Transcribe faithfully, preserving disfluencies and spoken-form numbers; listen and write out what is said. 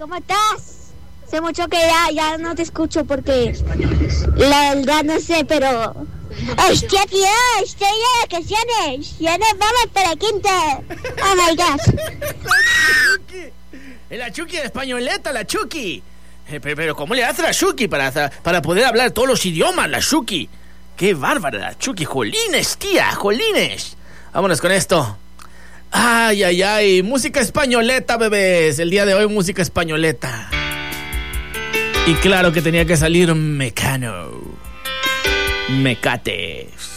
¿cómo estás? Hace mucho que ya, ya no te escucho porque la verdad no sé, pero... ¡Hostia, tío! ¡Estoy de vacaciones! ¡Ya nos vamos para Quinta! ¡Oh, my gosh! La Chucky de Españoleta, la Chucky. Eh, pero, pero ¿cómo le hace la Chucky para, para poder hablar todos los idiomas, la Chucky? ¡Qué bárbara la Chucky! ¡Jolines, tía! ¡Jolines! Vámonos con esto. ¡Ay, ay, ay! Música españoleta, bebés. El día de hoy, música españoleta. Y claro que tenía que salir Mecano. Mecates.